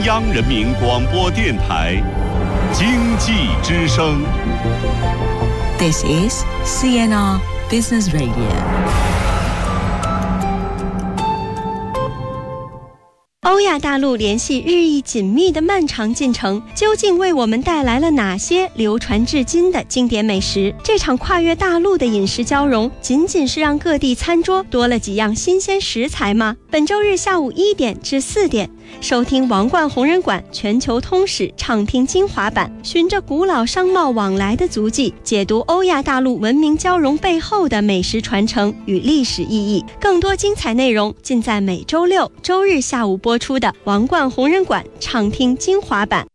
央人民广播电台经济之声。 This is CNR Business Radio。 欧亚大陆联系日益紧密的漫长进程，究竟为我们带来了哪些流传至今的经典美食？这场跨越大陆的饮食交融，仅仅是让各地餐桌多了几样新鲜食材吗？本周日下午1点至4点，收听王冠红人馆全球通史畅听精华版，循着古老商贸往来的足迹，解读欧亚大陆文明交融背后的美食传承与历史意义。更多精彩内容尽在每周6、周日下午播出的王冠红人馆畅听精华版。